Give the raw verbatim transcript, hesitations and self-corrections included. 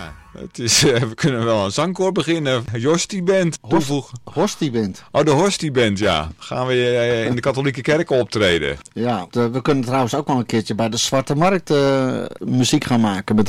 Het is, uh, we kunnen wel een zangkoor beginnen. Jostie Band toevoegen. Hostie Band. Oh, de Hostie Band, ja. Gaan we uh, in de katholieke kerk optreden. Ja, de, we kunnen trouwens ook wel een keertje bij de Zwarte Markt uh, muziek gaan maken met